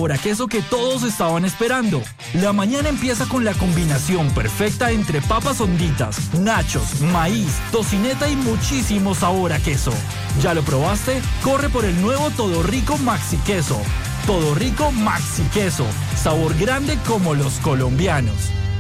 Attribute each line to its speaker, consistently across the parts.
Speaker 1: sabor a queso que todos estaban esperando. La mañana empieza con la combinación perfecta entre papas honditas, nachos, maíz, tocineta y muchísimo sabor a queso. ¿Ya lo probaste? Corre por el nuevo Todo Rico Maxi Queso. Todo Rico Maxi Queso. Sabor grande como los colombianos.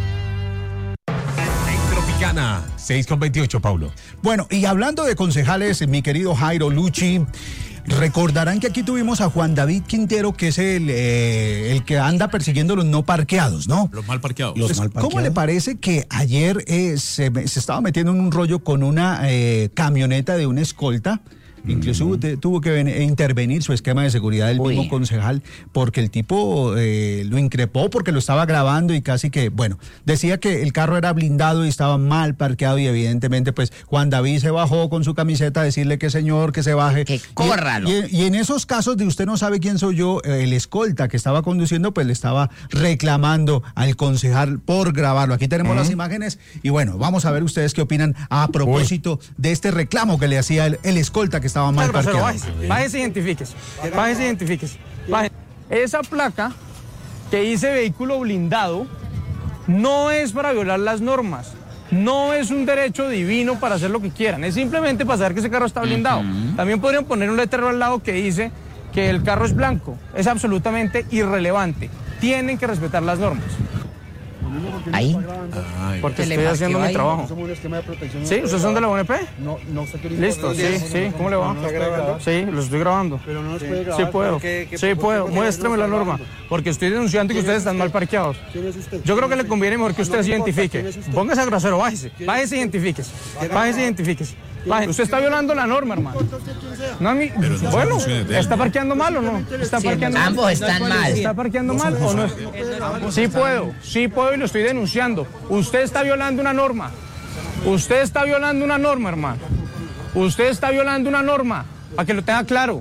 Speaker 2: Tropicana, 6:28, Paulo.
Speaker 3: Bueno, y hablando de concejales, mi querido Jairo Luchi, recordarán que aquí tuvimos a Juan David Quintero, que es el que anda persiguiendo los no parqueados, ¿no?
Speaker 2: Los mal parqueados.
Speaker 3: ¿Cómo le parece que ayer se estaba metiendo en un rollo con una camioneta de una escolta? Incluso tuvo que intervenir su esquema de seguridad del mismo concejal, porque el tipo lo increpó porque lo estaba grabando y casi que, bueno, decía que el carro era blindado y estaba mal parqueado, y evidentemente pues Juan David se bajó con su camiseta a decirle que señor, que se baje.
Speaker 4: Que córralo.
Speaker 3: Y en esos casos de usted no sabe quién soy yo, el escolta que estaba conduciendo pues le estaba reclamando al concejal por grabarlo. Aquí tenemos las imágenes y bueno, vamos a ver ustedes qué opinan a propósito de este reclamo que le hacía el escolta que estaba mal parqueado.
Speaker 5: Bájese, identifíquese. Esa placa que dice vehículo blindado no es para violar las normas. No es un derecho divino para hacer lo que quieran. Es simplemente para saber que ese carro está blindado. También podrían poner un letrero al lado que dice que el carro es blanco. Es absolutamente irrelevante. Tienen que respetar las normas.
Speaker 4: Ahí.
Speaker 5: Porque estoy haciendo mi trabajo.
Speaker 6: ¿Somos un esquema de protección?
Speaker 5: ¿Sí? ¿Ustedes son de la UNP?
Speaker 6: No sé qué.
Speaker 5: Listo, sí. ¿Cómo le va?
Speaker 6: ¿Está grabando?
Speaker 5: Sí, lo estoy grabando.
Speaker 6: Pero no nos puede grabar.
Speaker 5: Sí puedo. Sí puedo. Muéstrame la norma. Porque estoy denunciando que ustedes están mal parqueados.
Speaker 6: ¿Quién es usted?
Speaker 5: Yo creo que le conviene mejor que usted se identifique. Póngase grosero, bájese. Bájese e identifíquese. Usted está violando la norma, hermano. No a mí. Bueno, ¿está parqueando mal o no? ¿Está parqueando mal?
Speaker 4: Ambos están mal.
Speaker 5: ¿Está parqueando mal o no? Sí puedo y lo estoy denunciando. Usted está violando una norma. Usted está violando una norma, hermano. Usted está violando una norma, para que lo tenga claro.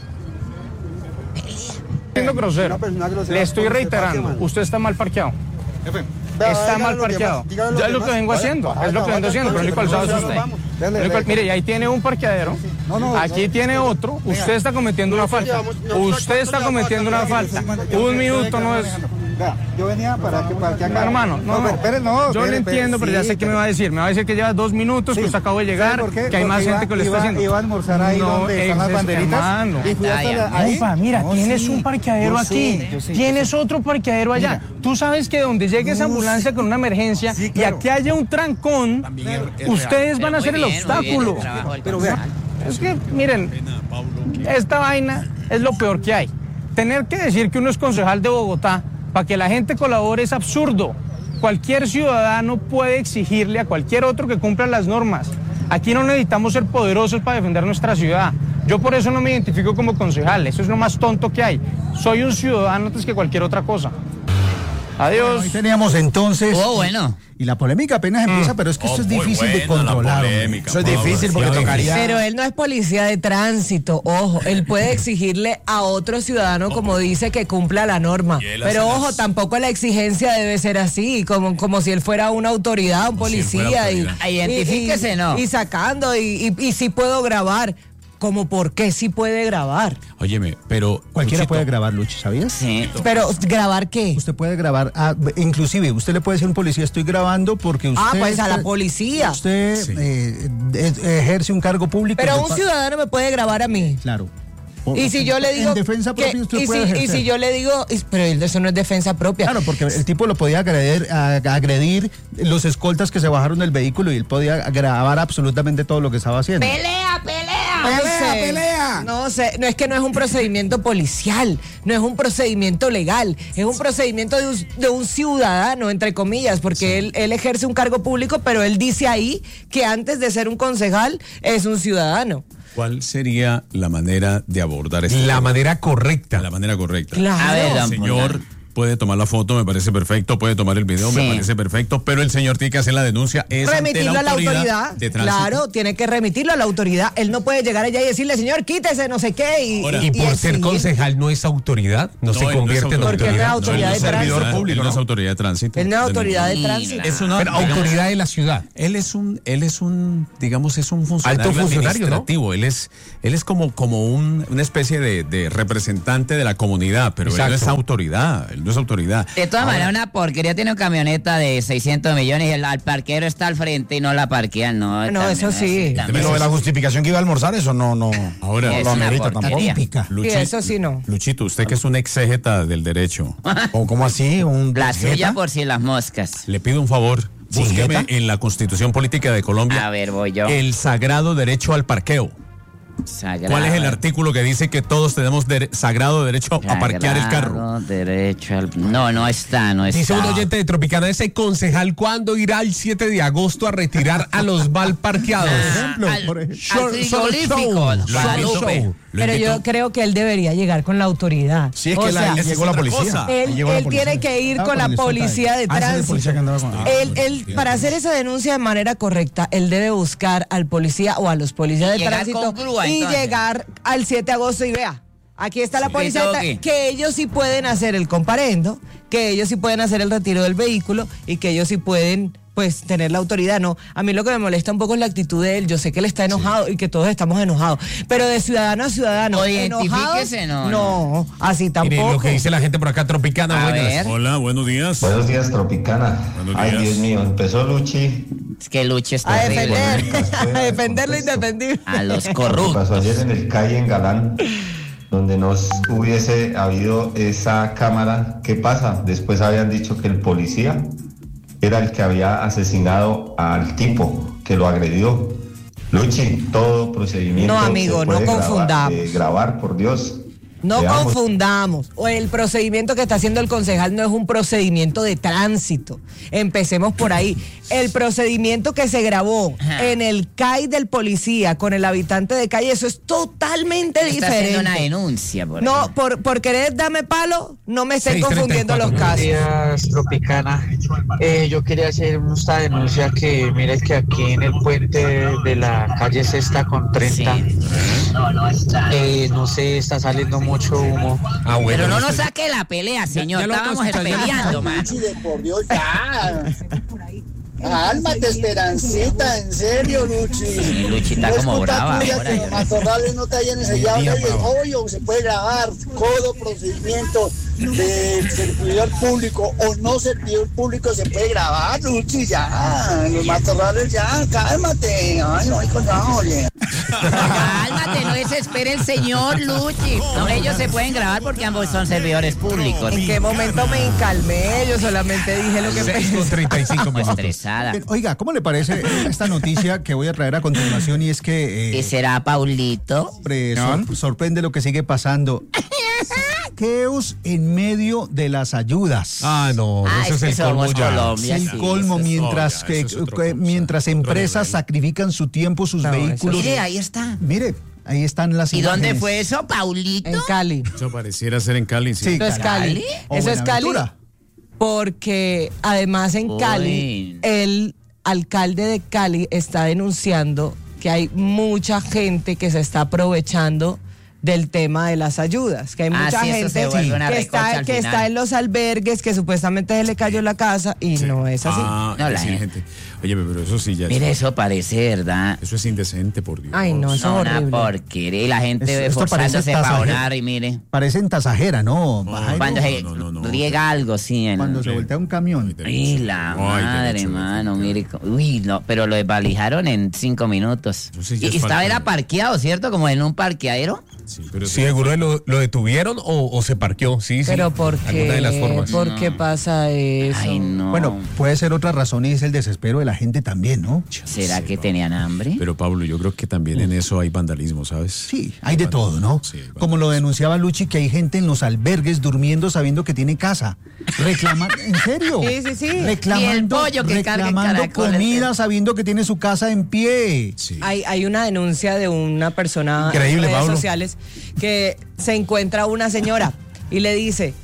Speaker 5: Siendo grosero. Le estoy reiterando, usted está mal parqueado. Está mal parqueado. Ya es lo que vengo haciendo. Es lo que vengo haciendo, pero el único alzado es usted. Mire, y ahí tiene un parqueadero. Aquí tiene otro. Usted está cometiendo una falta. Usted está cometiendo una falta. Un minuto no es.
Speaker 6: Yo venía para que acá.
Speaker 5: Hermano, yo le entiendo, pero ya sé qué me va a decir. Me va a decir que lleva 2 minutos, que usted acabó de llegar, que hay más gente que lo está haciendo.
Speaker 6: Iba a almorzar ahí donde están las banderitas.
Speaker 5: Opa, mira, tienes un parqueadero aquí. Tienes otro parqueadero allá. Tú sabes que donde llegue esa ambulancia con una emergencia y aquí haya un trancón, ustedes van a ser el obstáculo.
Speaker 6: Pero vean.
Speaker 5: Es que, miren, esta vaina es lo peor que hay. Tener que decir que uno es concejal de Bogotá para que la gente colabore es absurdo. Cualquier ciudadano puede exigirle a cualquier otro que cumpla las normas. Aquí no necesitamos ser poderosos para defender nuestra ciudad. Yo por eso no me identifico como concejal, eso es lo más tonto que hay. Soy un ciudadano antes que cualquier otra cosa. Adiós.
Speaker 3: Bueno, ahí teníamos entonces.
Speaker 4: Bueno.
Speaker 3: Y la polémica apenas empieza, pero es que esto es difícil de controlar.
Speaker 2: Eso es difícil porque tocaría.
Speaker 7: Pero él no es policía de tránsito, ojo, él puede exigirle a otro ciudadano, como dice, que cumpla la norma. Pero ojo, tampoco la exigencia debe ser así, como si él fuera una autoridad, un policía.
Speaker 4: Identifíquese, ¿no?
Speaker 7: Y sacando, y sí puedo grabar. Como por qué sí puede grabar.
Speaker 2: Óyeme, pero
Speaker 3: Cualquiera
Speaker 2: Luchito,
Speaker 3: puede grabar, Luchi, ¿sabías?
Speaker 4: Sí.
Speaker 7: Pero, ¿grabar qué?
Speaker 3: Usted puede grabar, inclusive usted le puede decir a un policía, estoy grabando porque usted...
Speaker 7: pues a la policía.
Speaker 3: Usted ejerce un cargo público.
Speaker 7: Pero un ciudadano me puede grabar a mí.
Speaker 3: Claro.
Speaker 7: Y si yo le digo...
Speaker 3: En defensa propia usted puede ejercer.
Speaker 7: Y si yo le digo... Pero eso no es defensa propia.
Speaker 3: Claro, porque el tipo lo podía agredir los escoltas que se bajaron del vehículo y él podía grabar absolutamente todo lo que estaba haciendo.
Speaker 4: ¡Pelea!
Speaker 7: No sé, no es que no es un procedimiento policial, no es un procedimiento legal, es un procedimiento de un ciudadano, entre comillas, porque él ejerce un cargo público, pero él dice ahí que antes de ser un concejal es un ciudadano.
Speaker 2: ¿cuál sería la manera de abordar esto?
Speaker 3: La manera correcta.
Speaker 2: La manera correcta.
Speaker 7: Claro.
Speaker 4: A ver,
Speaker 2: Señor puede tomar la foto, me parece perfecto, puede tomar el video, me parece perfecto, pero el señor tiene que hacer la denuncia. Es
Speaker 7: remitirlo a la autoridad. Claro, tiene que remitirlo a la autoridad. Él no puede llegar allá y decirle, señor, quítese, no sé qué.
Speaker 2: Y por
Speaker 8: ser concejal no es autoridad, no se convierte en autoridad.
Speaker 7: Porque él no es autoridad de tránsito.
Speaker 2: Él no es autoridad de tránsito.
Speaker 7: Él no es autoridad de tránsito.
Speaker 2: Pero autoridad de la ciudad. Él es un funcionario,
Speaker 8: alto funcionario,
Speaker 2: administrativo, ¿no? Él es como una especie de representante de la comunidad, pero él no es autoridad,
Speaker 4: De todas maneras, una porquería. Tiene una camioneta de 600 millones y el parquero está al frente y no la parquean, ¿no?
Speaker 7: No, eso sí.
Speaker 9: Pero de la justificación que iba a almorzar, eso no
Speaker 2: ahora
Speaker 4: es
Speaker 9: lo
Speaker 4: una
Speaker 9: amerita tampoco.
Speaker 7: Sí, eso sí no.
Speaker 2: Luchito, usted que es un exégeta del derecho.
Speaker 9: ¿O cómo así?
Speaker 4: La suya por si las moscas.
Speaker 2: Le pido un favor. Búsqueme en la Constitución Política de Colombia.
Speaker 4: A ver, voy yo.
Speaker 2: El sagrado derecho al parqueo.
Speaker 4: Sagrado.
Speaker 2: ¿Cuál es el artículo que dice que todos tenemos sagrado derecho a parquear el carro?
Speaker 4: Derecho al... No está.
Speaker 8: Dice un oyente de Tropicana, ese concejal, ¿cuándo irá el 7 de agosto a retirar a los mal parqueados?
Speaker 4: Al frigorífico.
Speaker 7: Pero yo creo que él debería llegar con la autoridad.
Speaker 9: Sí, es que llegó la policía.
Speaker 7: Él tiene que ir con la policía de tránsito. Él, para hacer esa denuncia de manera correcta, él debe buscar al policía o a los policías de tránsito y llegar al 7 de agosto y vea. Aquí está la policía, que ellos sí pueden hacer el comparendo, que ellos sí pueden hacer el retiro del vehículo y que ellos sí pueden, pues, tener la autoridad. No, a mí lo que me molesta un poco es la actitud de él. Yo sé que él está enojado y que todos estamos enojados, pero de ciudadano a ciudadano,
Speaker 4: identifíquese,
Speaker 7: no, así tampoco.
Speaker 8: Mire lo que dice la gente por acá, Tropicana.
Speaker 2: Hola, buenos días.
Speaker 10: Buenos días, Tropicana. Ay, Dios mío, empezó Luchi.
Speaker 4: Es que Luchi está
Speaker 7: a defender lo indefendible.
Speaker 4: A los
Speaker 10: Lo que
Speaker 4: corruptos.
Speaker 10: pasó ayer en el calle en Galán, donde no hubiese habido esa cámara. ¿Qué pasa? Después habían dicho que el policía era el que había asesinado al tipo que lo agredió. Luchi, todo procedimiento.
Speaker 7: No, amigo,
Speaker 10: se puede
Speaker 7: no confundamos.
Speaker 10: Grabar, por Dios.
Speaker 7: No
Speaker 10: Veamos.
Speaker 7: confundamos. O el procedimiento que está haciendo el concejal no es un procedimiento de tránsito. Empecemos por ahí. El procedimiento que se grabó en el CAI del policía con el habitante de calle, eso es totalmente
Speaker 4: Está
Speaker 7: diferente.
Speaker 4: haciendo una denuncia.
Speaker 7: No, por querer darme palo, no me estén confundiendo los casos.
Speaker 11: Buenos días, Tropicana. Yo quería hacer esta denuncia que, mire que aquí en el puente de la calle Sexta con 30, no sé, está saliendo mucho humo.
Speaker 4: Pero no nos saque la pelea, señor. Estábamos peleando, man.
Speaker 6: Por Dios, ya. Cálmate, Esperancita, en serio, Luchi.
Speaker 4: Sí, Luchi está como brava ahora.
Speaker 6: Que los matorrales no te hayan ensayado el hoyo, se puede grabar todo procedimiento de servidor público o no servidor público se puede grabar, Luchi, ya. Los matorrales ya, cálmate. Ay, no hay cosa, oye.
Speaker 4: Cálmate, no desespere el señor Luchi. No, ellos se pueden grabar porque ambos son servidores públicos.
Speaker 7: ¿En qué momento me encalmé? Yo solamente dije lo que pensé.
Speaker 8: 35 minutos.
Speaker 3: Oiga, ¿cómo le parece esta noticia que voy a traer a continuación? Y es que...
Speaker 4: ¿Qué será, Paulito?
Speaker 3: Sorprende lo que sigue pasando. Saqueos en medio de las ayudas.
Speaker 8: No, ese es el colmo ya.
Speaker 4: Colombia,
Speaker 3: Es el colmo, mientras empresas sacrifican su tiempo, sus vehículos.
Speaker 4: Mire, ahí está.
Speaker 3: Mire, ahí están las
Speaker 4: ¿Y
Speaker 3: imágenes.
Speaker 4: dónde fue eso, Paulito?
Speaker 7: En Cali.
Speaker 2: Eso pareciera ser en Cali, sí.
Speaker 3: Sí,
Speaker 7: ¿Eso es Cali? ¿Eso es Cali? Porque además en Cali, el alcalde de Cali está denunciando que hay mucha gente que se está aprovechando del tema de las ayudas, que hay mucha gente que está en los albergues, que supuestamente se le cayó la casa y no es así.
Speaker 4: No, la gente.
Speaker 2: Oye, pero eso sí ya es.
Speaker 4: Mire, eso parece, ¿verdad?
Speaker 2: Eso es indecente, por Dios.
Speaker 7: Ay, no, eso es horrible.
Speaker 4: Una porquería. Y la gente esforzándose para orar y mire.
Speaker 3: Parecen tasajera, ¿no?
Speaker 4: Cuando se riega algo, sí.
Speaker 3: Cuando se voltea un camión.
Speaker 4: Ay, la madre, mano, mire. Uy, no, pero lo desvalijaron en 5 minutos. Y estaba era parqueado, ¿cierto? Como en un parqueadero.
Speaker 2: Sí, pero
Speaker 8: ¿Seguro lo detuvieron o se parqueó? Sí,
Speaker 7: pero ¿por qué?
Speaker 8: Alguna de las formas.
Speaker 7: ¿Por qué pasa eso?
Speaker 4: Ay, no.
Speaker 3: Bueno, puede ser otra razón y es el desespero de la gente también, ¿no?
Speaker 4: ¿Será que tenían hambre?
Speaker 2: Pero Pablo, yo creo que también en eso hay vandalismo, ¿sabes?
Speaker 3: Sí, hay de todo, ¿no?
Speaker 2: Sí,
Speaker 3: como lo denunciaba Luchi, que hay gente en los albergues durmiendo sabiendo que tiene casa. Reclamando, ¿en serio?
Speaker 7: Sí.
Speaker 3: Reclamando, reclamando comida sabiendo que tiene su casa en pie.
Speaker 7: Sí. Hay una denuncia de una persona
Speaker 3: increíble,
Speaker 7: en redes
Speaker 3: Pablo.
Speaker 7: sociales que se encuentra una señora y le dice: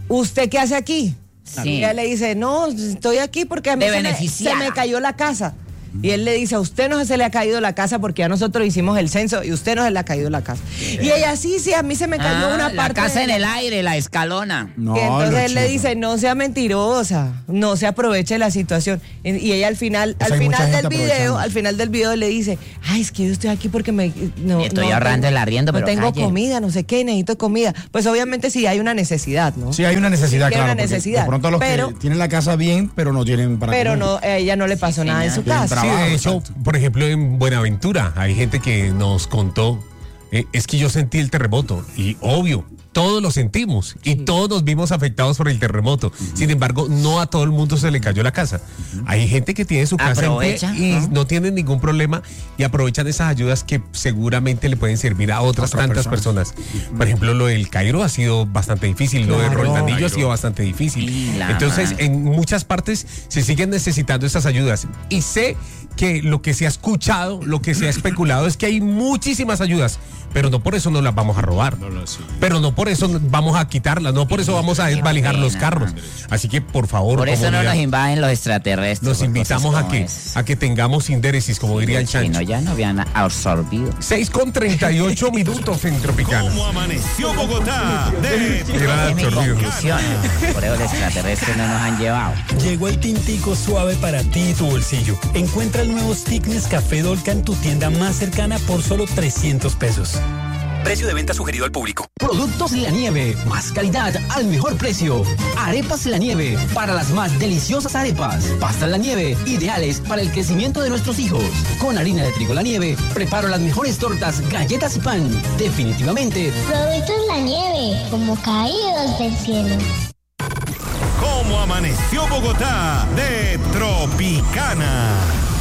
Speaker 7: ¿usted qué hace aquí?
Speaker 4: Sí.
Speaker 7: Y ella le dice, no, estoy aquí porque a mí se me cayó la casa. Y él le dice, a usted no se le ha caído la casa porque ya nosotros hicimos el censo y usted no se le ha caído la casa. Y ella, sí, a mí se me cayó una parte.
Speaker 4: La casa en el aire, la escalona.
Speaker 7: No, y entonces él le dice, no sea mentirosa, no se aproveche la situación. Y ella al final del video le dice, ay, es que yo estoy aquí porque me
Speaker 4: estoy ahorrando el arriendo, pero
Speaker 7: no tengo comida, no sé qué, necesito comida. Pues obviamente sí hay una necesidad, ¿no?
Speaker 9: Sí hay una necesidad, claro.
Speaker 7: Una necesidad.
Speaker 9: De pronto los que tienen la casa bien, pero no tienen para comer.
Speaker 7: No, a ella no le pasó nada en su casa.
Speaker 8: Sí, de hecho, por ejemplo, en Buenaventura hay gente que nos contó, es que yo sentí el terremoto y obvio, todos lo sentimos y todos nos vimos afectados por el terremoto. Sin embargo, no a todo el mundo se le cayó la casa. Hay gente que tiene su casa en pie y no tienen ningún problema y aprovechan esas ayudas que seguramente le pueden servir a otras tantas personas. Por ejemplo, lo del Cairo ha sido bastante difícil, lo de Roldanillo ha sido bastante difícil. Entonces, en muchas partes se siguen necesitando esas ayudas. Y sé que lo que se ha escuchado, lo que se ha especulado es que hay muchísimas ayudas, pero no por eso nos las vamos a robar. Pero no por eso vamos a quitarlas, no por eso vamos a desvalijar los carros. Así que, por favor,
Speaker 4: por eso no nos invaden los extraterrestres.
Speaker 8: Nos invitamos a que tengamos indéresis, como diría el chancho.
Speaker 4: Ya no habían absorbido.
Speaker 8: 6:38 minutos en Tropicana.
Speaker 12: ¿Cómo amaneció Bogotá?
Speaker 4: Por eso los extraterrestres no nos han llevado.
Speaker 1: Llegó el tintico suave para ti y tu bolsillo. Encuentra el nuevo stick Nescafé Dolca en tu tienda más cercana por solo 300 pesos.
Speaker 13: Precio de venta sugerido al público. Productos La Nieve. Más calidad al mejor precio. Arepas La Nieve. Para las más deliciosas arepas. Pastas La Nieve. Ideales para el crecimiento de nuestros hijos. Con harina de trigo La Nieve. Preparo las mejores tortas, galletas y pan. Definitivamente.
Speaker 14: Productos La Nieve. Como caídos del cielo.
Speaker 12: ¿Cómo amaneció Bogotá? De Tropicana.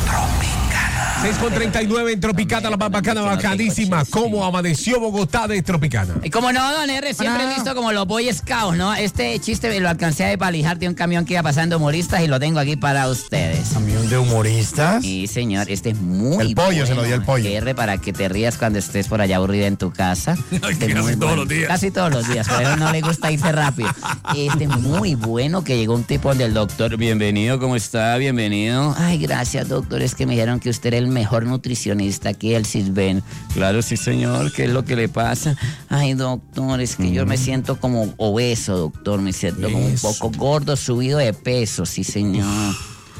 Speaker 8: 6:39 en Tropicana, la más bacana, bacanísima. ¿Cómo amaneció Bogotá de Tropicana?
Speaker 4: Y como no, don R, siempre listo como los Boy Scouts, ¿no? Este chiste lo alcancé a desvalijar de un camión que iba pasando humoristas y lo tengo aquí para ustedes.
Speaker 9: ¿Camión de humoristas?
Speaker 4: Sí, señor, este es muy
Speaker 9: El pollo,
Speaker 4: bueno,
Speaker 9: se lo dio el pollo.
Speaker 4: R, para que te rías cuando estés por allá aburrida en tu casa.
Speaker 8: Casi todos los días.
Speaker 4: Casi todos los días, por eso no le gusta irse rápido. Este es muy bueno, que llegó un tipo donde el doctor, bienvenido, ¿cómo está? Bienvenido. Ay, gracias, doctor, es que me dijeron que usted era el mejor nutricionista aquí del CISBEN. Claro, sí, señor, ¿qué es lo que le pasa? Ay, doctor, es que yo me siento como obeso, doctor, me siento como un poco gordo, subido de peso, sí, señor.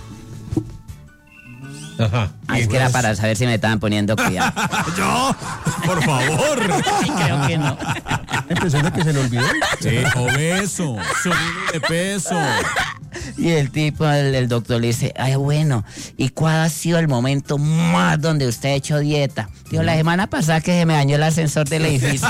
Speaker 8: Ajá.
Speaker 4: Es que era para saber si me estaban poniendo cuidado.
Speaker 2: Yo, por favor.
Speaker 4: Creo que no.
Speaker 3: Empezando que se le olvidó.
Speaker 2: Sí, obeso, subido de peso.
Speaker 4: Y el tipo, el doctor le dice, ay, bueno, ¿y cuál ha sido el momento más donde usted ha hecho dieta? Digo, la semana pasada que se me dañó el ascensor del edificio.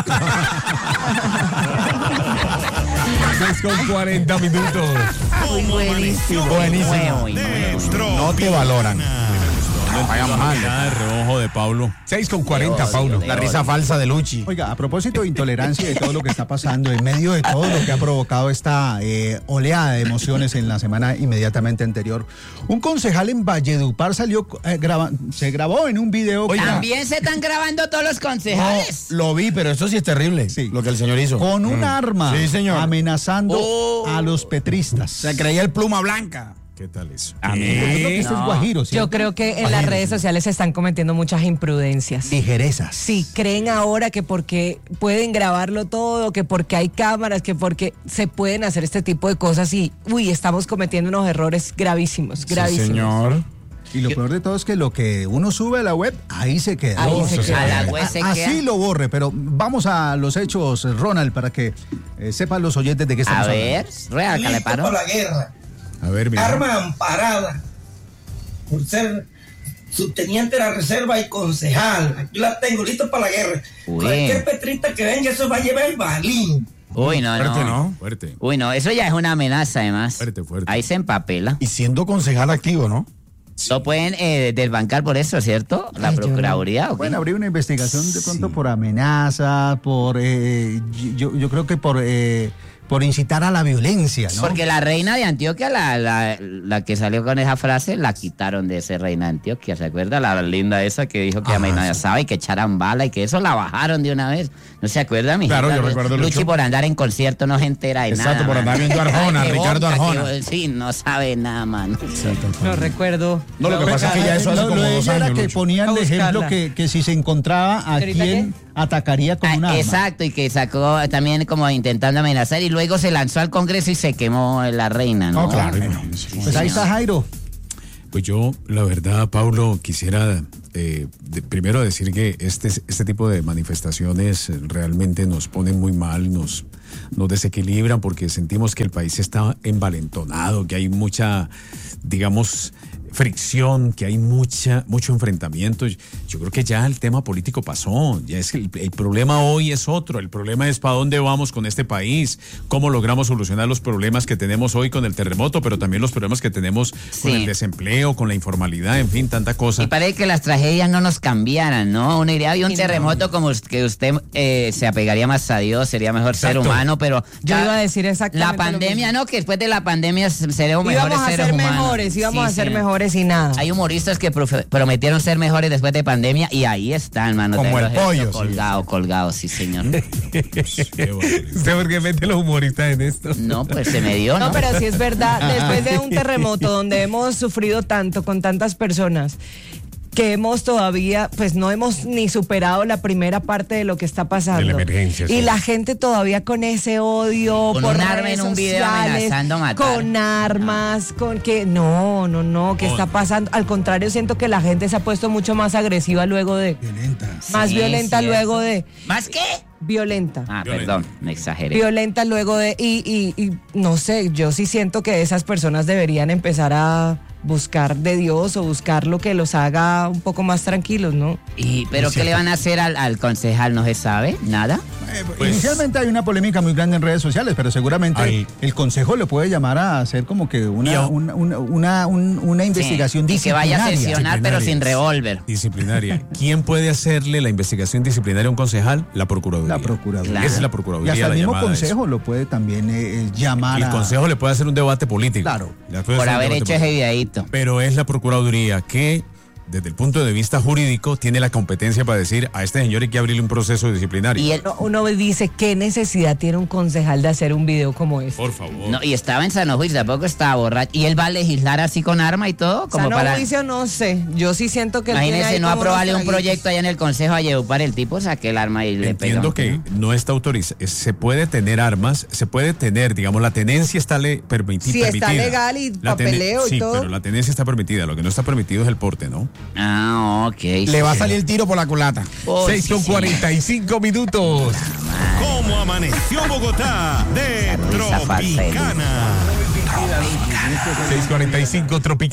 Speaker 8: 6:40 minutos.
Speaker 4: Buenísimo.
Speaker 9: Buenísimo. No te valoran.
Speaker 2: Vayan mal. De reojo de Pablo.
Speaker 8: 6:40, Paulo.
Speaker 9: La risa falsa de Luchi.
Speaker 3: Oiga, a propósito de intolerancia y de todo lo que está pasando, en medio de todo lo que ha provocado esta oleada de emociones en la semana inmediatamente anterior, un concejal en Valledupar salió, se grabó en un video.
Speaker 4: Oiga, ¿también se están grabando todos los concejales?
Speaker 9: No, lo vi, pero eso sí es terrible,
Speaker 3: sí,
Speaker 9: lo que el señor hizo.
Speaker 3: Con un arma,
Speaker 9: sí, señor,
Speaker 3: amenazando a los petristas.
Speaker 9: Se creía el Pluma Blanca.
Speaker 2: ¿Qué tal eso?
Speaker 3: Yo creo que esto es guajiro, ¿sí?
Speaker 7: Yo creo que en las redes sociales se están cometiendo muchas imprudencias.
Speaker 3: Ligerezas.
Speaker 7: Sí, creen ahora que porque pueden grabarlo todo, que porque hay cámaras, que porque se pueden hacer este tipo de cosas y, estamos cometiendo unos errores gravísimos, gravísimos.
Speaker 9: Sí, señor.
Speaker 3: Y lo peor de todo es que lo que uno sube a la web, ahí se queda.
Speaker 4: A la web se queda.
Speaker 3: Así lo borre, pero vamos a los hechos, Ronald, para que sepan los oyentes de qué estamos hablando.
Speaker 4: A ver, Real, le paró.
Speaker 15: La guerra.
Speaker 2: A ver, mira.
Speaker 15: Arma amparada por ser subteniente de la reserva y concejal. Aquí la tengo, listo para la guerra. Cualquier petrista que venga, eso va a llevar el balín.
Speaker 4: Uy, no,
Speaker 9: fuerte, ¿no?
Speaker 2: Fuerte.
Speaker 4: Uy, no, eso ya es una amenaza, además.
Speaker 2: Fuerte.
Speaker 4: Ahí se empapela.
Speaker 9: Y siendo concejal activo, ¿no?
Speaker 4: Lo pueden desbancar por eso, ¿cierto? La Procuraduría.
Speaker 3: Pueden abrir una investigación de pronto por amenaza, por yo creo que por por incitar a la violencia, ¿no?
Speaker 4: Porque la reina de Antioquia, la que salió con esa frase, la quitaron de ese reina de Antioquia, ¿se acuerda? La linda esa que dijo que a nadie sabe y que echaran bala y que eso la bajaron de una vez. ¿No se acuerda, mi
Speaker 9: Claro, yo recuerdo,
Speaker 4: Luchi por andar en concierto no se entera de nada.
Speaker 9: Exacto, por andar viendo a Arjona, Ricardo Arjona.
Speaker 4: Sí, no sabe nada, mano.
Speaker 7: No recuerdo.
Speaker 9: No, lo que pasa es que ya eso hace como 2
Speaker 3: era
Speaker 9: años.
Speaker 3: que
Speaker 9: Lucho.
Speaker 3: ponían de ejemplo que si se encontraba a quien atacaría con un arma.
Speaker 4: Exacto, y que sacó también como intentando amenazar y luego se lanzó al Congreso y se quemó la reina, ¿no?
Speaker 9: Claro.
Speaker 3: Pues ahí está Jairo.
Speaker 2: Pues yo, la verdad, Paulo, quisiera primero decir que este tipo de manifestaciones realmente nos ponen muy mal, nos desequilibran porque sentimos que el país está envalentonado, que hay mucha, digamos, fricción, que hay mucho enfrentamiento. Yo creo que ya el tema político pasó, ya es el problema hoy es otro, el problema es para dónde vamos con este país, cómo logramos solucionar los problemas que tenemos hoy con el terremoto, pero también los problemas que tenemos con el desempleo, con la informalidad, en fin, tanta cosa.
Speaker 4: Y parece que las tragedias no nos cambiaran, ¿no? Uno diría, había un terremoto como que usted se apegaría más a Dios, sería mejor ser humano, pero
Speaker 7: yo iba a decir exactamente
Speaker 4: la pandemia, no, que después de la pandemia seremos mejores seres humanos.
Speaker 7: Íbamos a ser mejores y nada.
Speaker 4: Hay humoristas que prometieron ser mejores después de pandemia y ahí están, mano.
Speaker 9: Como el pollo.
Speaker 4: Colgado, sí, señor.
Speaker 8: ¿Usted por qué mete los humoristas en esto?
Speaker 4: No, pues se me dio, ¿no?
Speaker 7: No, pero sí es verdad. Después de un terremoto donde hemos sufrido tanto con tantas personas, que hemos todavía, pues no hemos ni superado la primera parte de lo que está pasando.
Speaker 8: De la emergencia,
Speaker 7: y la gente todavía con ese odio,
Speaker 4: con
Speaker 7: por
Speaker 4: un arma
Speaker 7: redes
Speaker 4: en un video
Speaker 7: sociales,
Speaker 4: amenazando a matar.
Speaker 7: con armas, con que no, ¿qué está pasando? Al contrario, siento que la gente se ha puesto mucho más agresiva luego de... Más violenta luego de...
Speaker 4: ¿Más qué?
Speaker 7: Violenta.
Speaker 4: Perdón, me exageré.
Speaker 7: Violenta luego de... Y no sé, yo sí siento que esas personas deberían empezar a buscar de Dios o buscar lo que los haga un poco más tranquilos, ¿no?
Speaker 4: ¿Pero qué le van a hacer al concejal? ¿No se sabe? ¿Nada?
Speaker 3: Inicialmente hay una polémica muy grande en redes sociales, pero seguramente el consejo le puede llamar a hacer como que una investigación disciplinaria.
Speaker 4: Que vaya a sesionar, pero sin revólver.
Speaker 2: Disciplinaria. ¿Quién puede hacerle la investigación disciplinaria a un concejal? La Procuraduría.
Speaker 3: La Procuraduría.
Speaker 2: Claro. Esa es la Procuraduría.
Speaker 3: Y hasta el mismo consejo lo puede también llamar
Speaker 2: el consejo le puede hacer un debate político.
Speaker 3: Claro.
Speaker 4: Por haber hecho ese videíto.
Speaker 2: Pero es la Procuraduría que, desde el punto de vista jurídico, tiene la competencia para decir a este señor hay que abrirle un proceso disciplinario.
Speaker 7: Y uno dice, ¿qué necesidad tiene un concejal de hacer un video como este?
Speaker 2: Por favor.
Speaker 4: No, y estaba en sano juicio, tampoco estaba borracho. ¿Y él va a legislar así con arma y todo? Como
Speaker 7: sano juicio no sé, yo sí siento que...
Speaker 4: Imagínese no aprobarle un proyecto allá en el consejo a llevar el tipo, saque el arma y le pega.
Speaker 2: Entiendo que no está autorizado, se puede tener armas, se puede tener, digamos, la tenencia está permitida.
Speaker 7: Sí, está legal y papeleo y todo.
Speaker 2: Sí, pero la tenencia está permitida, lo que no está permitido es el porte, ¿no?
Speaker 4: Ok.
Speaker 9: Le va a salir el tiro por la culata.
Speaker 8: 6:45 minutos.
Speaker 12: ¿Cómo amaneció Bogotá de Tropicana?
Speaker 8: 6:45 Tropicana.